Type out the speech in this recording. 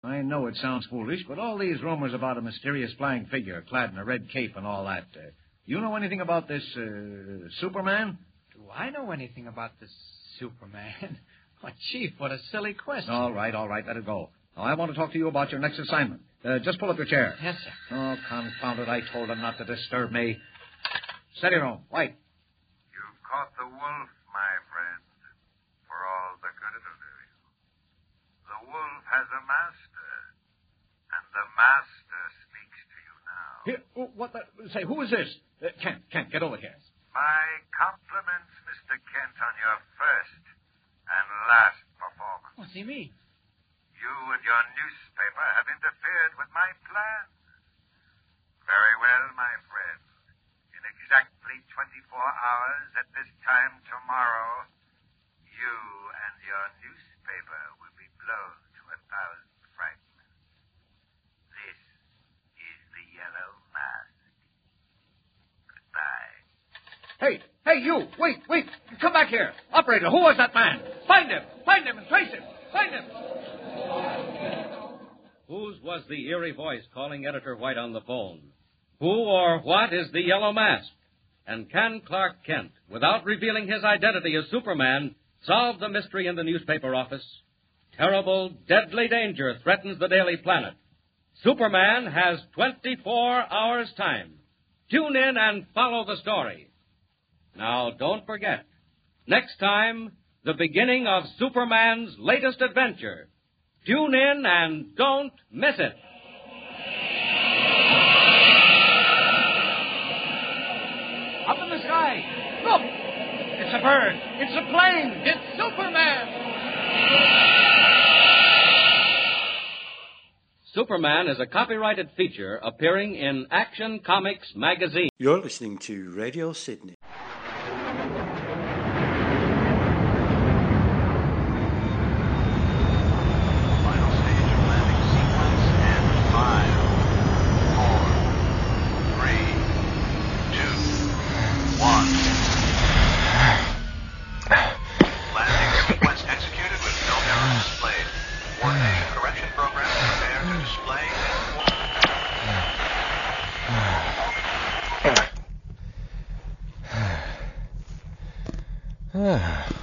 I know it sounds foolish, but all these rumors about a mysterious flying figure clad in a red cape and all that, you know anything about this, Superman? Do I know anything about this Superman? Oh, Chief, what a silly question. All right, let it go. Now, I want to talk to you about your next assignment. Just pull up your chair. Yes, sir. Oh, confound it, I told him not to disturb me. Steady, Rome. White. You've caught the wolf, my friend, for all the good it'll do you. The wolf has a master, and the master speaks to you now. Here, what the... Say, who is this? Kent, get over here. My compliments, Mr. Kent, on your first and last performance. What's he mean? You and your newspaper have interfered with my plans. Very well, my friend. In exactly 24 hours at this time tomorrow, you and your newspaper will be blown to 1,000 fragments. This is the Yellow Mask. Goodbye. Hey, you! Wait! Come back here! Operator, who was that man? Find him and trace him! Find him! Whose was the eerie voice calling Editor White on the phone? Who or what is the Yellow Mask? And can Clark Kent, without revealing his identity as Superman, solve the mystery in the newspaper office? Terrible, deadly danger threatens the Daily Planet. Superman has 24 hours' time. Tune in and follow the story. Now, don't forget, next time, the beginning of Superman's latest adventure. Tune in and don't miss it. Up in the sky! Look! It's a bird! It's a plane! It's Superman! Superman is a copyrighted feature appearing in Action Comics magazine. You're listening to Radio Sydney. Ah.